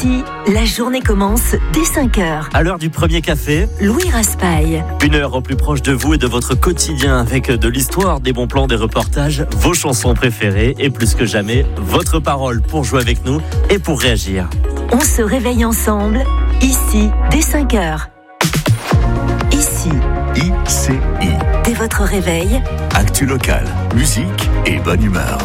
Ici, la journée commence dès 5h. À l'heure du premier café, Louis Raspail. 1 heure au plus proche de vous et de votre quotidien avec de l'histoire, des bons plans, des reportages, vos chansons préférées et plus que jamais, votre parole pour jouer avec nous et pour réagir. On se réveille ensemble, ici, dès 5h. Ici. ICI. Dès votre réveil, Actu locale, musique et bonne humeur.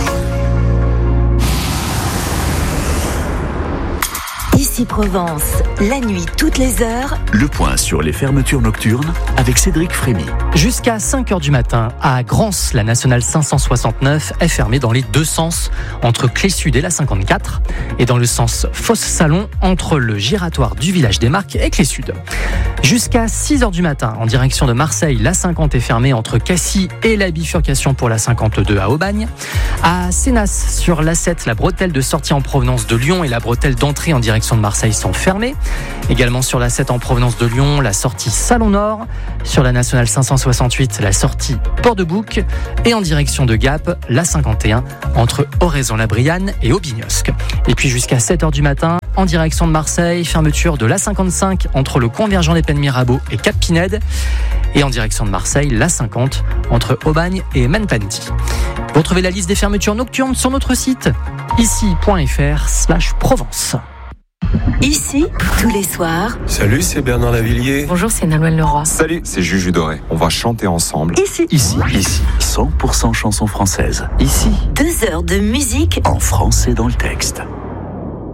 Ici Provence, la nuit toutes les heures. Le point sur les fermetures nocturnes avec Cédric Frémy. Jusqu'à 5h du matin, à Grance, la nationale 569 est fermée dans les deux sens, entre Clé-Sud et la 54, et dans le sens Fosse-Salon, entre le giratoire du village des Marques et Clé-Sud. Jusqu'à 6h du matin, en direction de Marseille, la 50 est fermée entre Cassis et la bifurcation pour la 52 à Aubagne. À Sénas, sur l'A7, la bretelle de sortie en provenance de Lyon et la bretelle d'entrée en direction de Marseille sont fermées. Également sur l'A7 en provenance de Lyon, la sortie Salon Nord. Sur la nationale 568, la sortie Port-de-Bouc. Et en direction de Gap, la 51 entre Oraison-la-Brianne et Aubignosc. Et puis jusqu'à 7h du matin, en direction de Marseille, fermeture de l'A55 entre le convergent des Pennes Mirabeau et Cap Pinède. Et en direction de Marseille, l'A50 entre Aubagne et Menpanti. Vous retrouvez la liste des fermetures nocturnes sur notre site ici.fr/Provence. Ici, tous les soirs. Salut, c'est Bernard Lavillier. Bonjour, c'est Nolwenn Leroy. Salut, c'est Juju Doré. On va chanter ensemble. Ici. 100% chansons françaises. Ici, 2 heures de musique en français dans le texte.